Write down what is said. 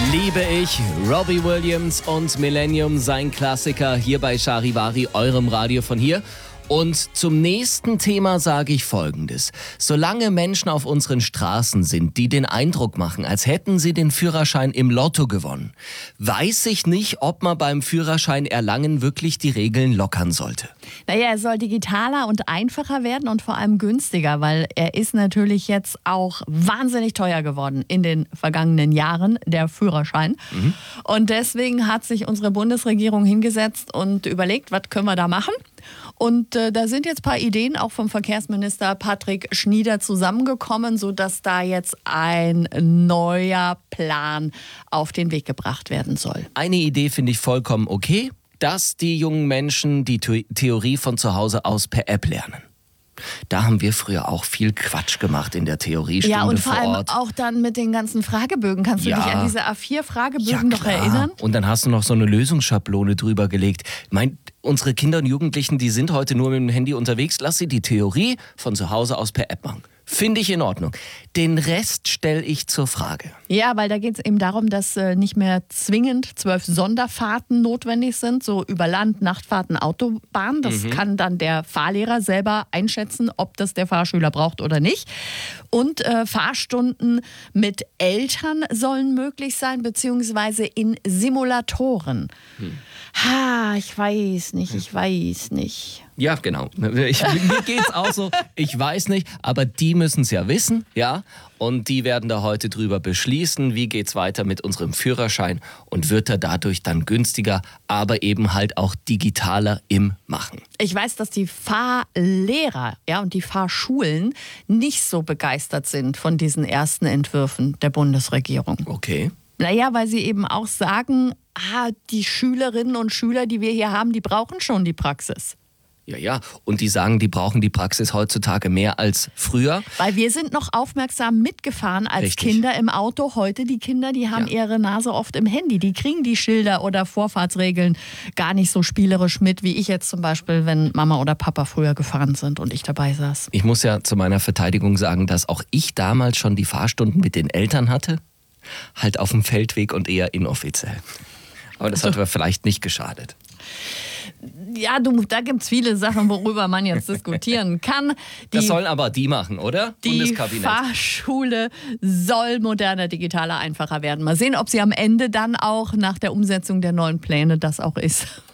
Liebe ich, Robbie Williams und Millennium, sein Klassiker hier bei Charivari, eurem Radio von hier. Und zum nächsten Thema sage ich Folgendes. Solange Menschen auf unseren Straßen sind, die den Eindruck machen, als hätten sie den Führerschein im Lotto gewonnen, weiß ich nicht, ob man beim Führerschein erlangen wirklich die Regeln lockern sollte. Naja, er soll digitaler und einfacher werden und vor allem günstiger, weil er ist natürlich jetzt auch wahnsinnig teuer geworden in den vergangenen Jahren, der Führerschein. Und deswegen hat sich unsere Bundesregierung hingesetzt und überlegt, was können wir da machen? Und da sind jetzt ein paar Ideen auch vom Verkehrsminister Patrick Schnieder zusammengekommen, sodass da jetzt ein neuer Plan auf den Weg gebracht werden soll. Eine Idee finde ich vollkommen okay, dass die jungen Menschen die Theorie von zu Hause aus per App lernen. Da haben wir früher auch viel Quatsch gemacht in der Theoriestunde vor Ort. Ja, und vor allem Ort. auch dann mit den ganzen Fragebögen. Kannst du dich an diese A4-Fragebögen noch erinnern? Und dann hast du noch so eine Lösungsschablone drüber gelegt. Unsere Kinder und Jugendlichen, die sind heute nur mit dem Handy unterwegs. Lass sie die Theorie von zu Hause aus per App machen. Finde ich in Ordnung. Den Rest stelle ich zur Frage. Ja, weil da geht es eben darum, dass nicht mehr zwingend 12 Sonderfahrten notwendig sind, so über Land, Nachtfahrten, Autobahn. Das kann dann der Fahrlehrer selber einschätzen, ob das der Fahrschüler braucht oder nicht. Und Fahrstunden mit Eltern sollen möglich sein, beziehungsweise in Simulatoren. Ich weiß nicht. Ja, genau. Mir geht's auch so. Ich weiß nicht, aber die müssen es ja wissen, ja. Und die werden da heute drüber beschließen, wie geht's weiter mit unserem Führerschein und wird er dadurch dann günstiger, aber eben halt auch digitaler im Machen. Ich weiß, dass die Fahrlehrer, und die Fahrschulen nicht so begeistert sind von diesen ersten Entwürfen der Bundesregierung. Okay. Naja, weil sie eben auch sagen, die Schülerinnen und Schüler, die wir hier haben, die brauchen schon die Praxis. Ja, und die sagen, die brauchen die Praxis heutzutage mehr als früher. Weil wir sind noch aufmerksam mitgefahren als Richtig. Kinder im Auto. Heute die Kinder, die haben ihre Nase oft im Handy. Die kriegen die Schilder oder Vorfahrtsregeln gar nicht so spielerisch mit, wie ich jetzt zum Beispiel, wenn Mama oder Papa früher gefahren sind und ich dabei saß. Ich muss ja zu meiner Verteidigung sagen, dass auch ich damals schon die Fahrstunden mit den Eltern hatte. Halt auf dem Feldweg und eher inoffiziell. Aber das hat mir vielleicht nicht geschadet. Ja, da gibt es viele Sachen, worüber man jetzt diskutieren kann. Das sollen aber die machen, oder? Die Bundeskabinett. Fahrschule soll moderner, digitaler, einfacher werden. Mal sehen, ob sie am Ende dann auch nach der Umsetzung der neuen Pläne das auch ist.